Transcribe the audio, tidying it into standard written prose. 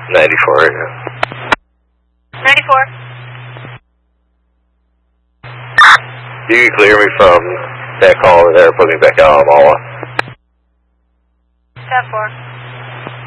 94 right now. 94. You can clear me from that call over there, put me back out on Mala. 10-4.